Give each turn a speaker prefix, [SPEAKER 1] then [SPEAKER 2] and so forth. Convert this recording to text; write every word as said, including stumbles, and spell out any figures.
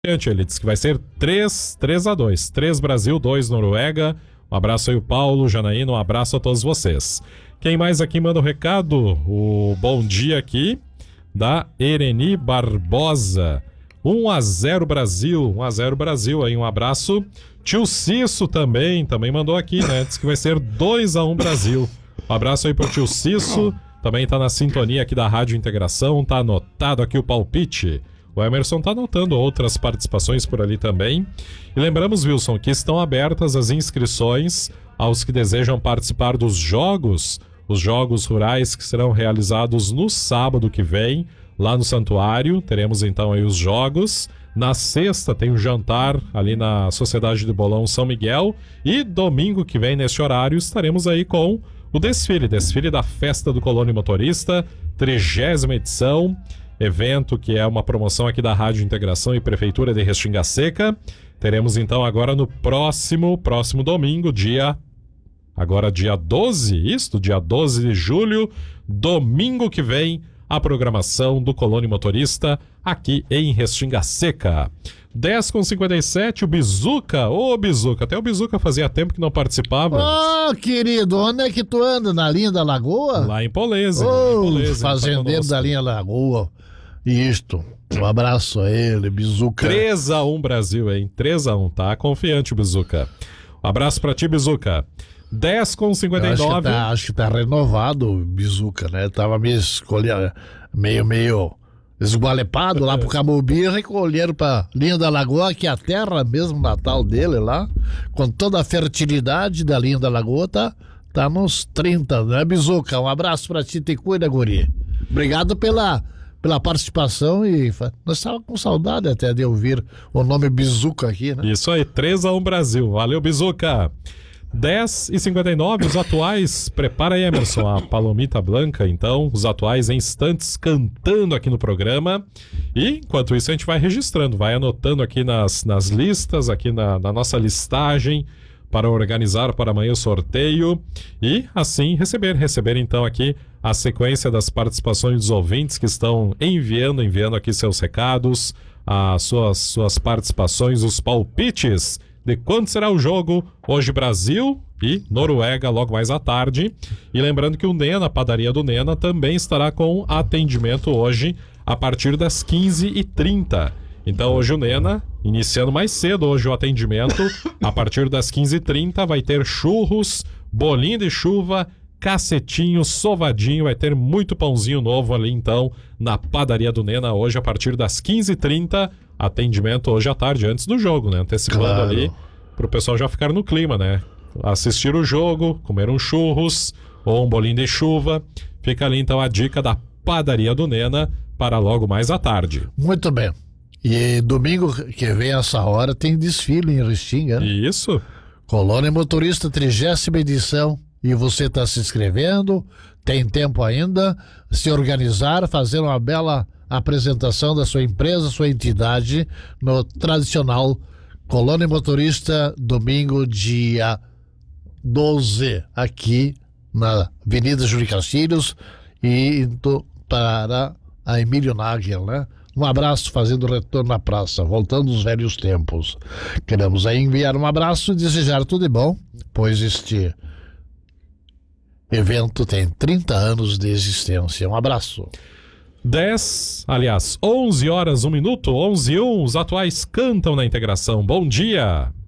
[SPEAKER 1] Ele disse que vai ser três a dois. três Brasil, dois Noruega. Um abraço aí o Paulo, Janaína, um abraço a todos vocês. Quem mais aqui manda o um recado? O bom dia aqui da Ereni Barbosa. um a zero Brasil, um a zero Brasil aí, um abraço. Tio Cisso também, também mandou aqui, né? Diz que vai ser dois a um Brasil. Um abraço aí pro tio Cisso, também tá na sintonia aqui da Rádio Integração, tá anotado aqui o palpite. O Emerson tá anotando outras participações por ali também. E lembramos, Wilson, que estão abertas as inscrições aos que desejam participar dos jogos, os jogos rurais que serão realizados no sábado que vem, lá no Santuário. Teremos então aí os jogos. Na sexta tem um jantar ali na Sociedade do Bolão São Miguel. E domingo que vem, neste horário, estaremos aí com o desfile, desfile da Festa do Colônia Motorista, trigésima edição. Evento que é uma promoção aqui da Rádio Integração e Prefeitura de Restinga Seca. Teremos então agora no próximo, próximo domingo, dia... Agora dia doze, isto, dia doze de julho, domingo que vem, a programação do Colônia Motorista aqui em Restinga Seca. dez e cinquenta e sete, o Bizuca, ô Bizuca, até o Bizuca fazia tempo que não participava.
[SPEAKER 2] Ô, oh, querido, onde é que tu anda? Na linha da Lagoa?
[SPEAKER 1] Lá em Polese.
[SPEAKER 2] Ô,
[SPEAKER 1] oh,
[SPEAKER 2] fazendeiro da linha Lagoa. Isto, um abraço a ele, Bizuca.
[SPEAKER 1] três a um Brasil, hein? três a um, tá? Confiante, Bizuca. Um abraço pra ti, Bizuca. dez e cinquenta e nove.
[SPEAKER 2] Acho que tá, acho que tá renovado o Bizuca, né? Tava meio escolhendo, meio, meio esgualepado lá pro Camobi, recolheram pra linha da Lagoa, que é a terra mesmo natal dele lá, com toda a fertilidade da linha da Lagoa, tá, tá nos trinta, né, Bizuca? Um abraço pra ti, te cuida, guri. Obrigado pela... pela participação e nós estávamos com saudade até de ouvir o nome Bizuca aqui, né?
[SPEAKER 1] Isso aí, três a um Brasil. Valeu, Bizuca. dez e cinquenta e nove, os atuais, prepara aí, Emerson, a Palomita Blanca, então, os atuais em instantes cantando aqui no programa. E, enquanto isso, a gente vai registrando, vai anotando aqui nas, nas listas, aqui na, na nossa listagem, para organizar para amanhã o sorteio e assim receber, receber então aqui a sequência das participações dos ouvintes que estão enviando, enviando aqui seus recados, as suas, suas participações, os palpites de quando será o jogo hoje Brasil e Noruega logo mais à tarde. E lembrando que o Nena, a padaria do Nena, também estará com atendimento hoje a partir das quinze e trinta. Então hoje o Nena, iniciando mais cedo hoje o atendimento, a partir das quinze e trinta vai ter churros, bolinho de chuva, cacetinho, sovadinho, vai ter muito pãozinho novo ali então na padaria do Nena hoje a partir das quinze e trinta, atendimento hoje à tarde antes do jogo, né? Antecipando claro. Ali pro pessoal já ficar no clima, né? Assistir o jogo, comer um churros ou um bolinho de chuva, fica ali então a dica da padaria do Nena para logo mais à tarde.
[SPEAKER 2] Muito bem. E domingo que vem essa hora tem desfile em Restinga, né?
[SPEAKER 1] Isso.
[SPEAKER 2] Colônia Motorista, trigésima edição. E você está se inscrevendo, tem tempo ainda, se organizar, fazer uma bela apresentação da sua empresa, sua entidade, no tradicional Colônia Motorista, domingo, dia doze, aqui na Avenida Júlio Castilhos, e indo para a Emílio Nagel, né? Um abraço, fazendo retorno à praça, voltando aos velhos tempos. Queremos aí enviar um abraço e desejar tudo de bom, pois este evento tem trinta anos de existência. Um abraço.
[SPEAKER 1] dez, aliás, onze horas, um minuto, onze e um, os atuais cantam na integração. Bom dia!